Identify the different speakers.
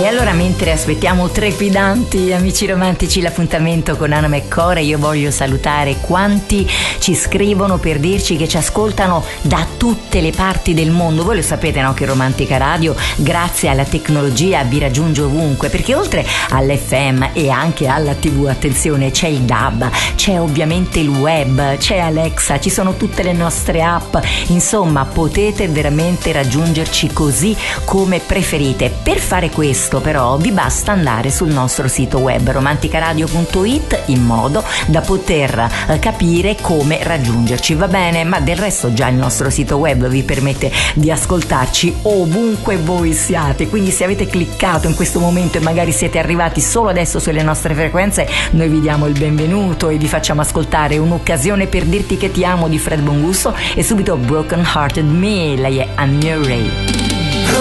Speaker 1: E allora, mentre aspettiamo trepidanti, amici romantici, l'appuntamento con Anna McCore, io voglio salutare quanti ci scrivono per dirci che ci ascoltano da tutte le parti del mondo. Voi lo sapete, no, che Romantica Radio, grazie alla tecnologia, vi raggiunge ovunque, perché oltre all'FM e anche alla TV, attenzione, c'è il DAB, c'è ovviamente il web, c'è Alexa, ci sono tutte le nostre app, insomma potete veramente raggiungerci così come preferite. Per fare questo però vi basta andare sul nostro sito web romanticaradio.it in modo da poter capire come raggiungerci, va bene? Ma del resto già il nostro sito web vi permette di ascoltarci ovunque voi siate, quindi se avete cliccato in questo momento e magari siete arrivati solo adesso sulle nostre frequenze, noi vi diamo il benvenuto e vi facciamo ascoltare Un'occasione per dirti che ti amo di Fred Bongusto e subito Broken Hearted Me. Lei è Amure.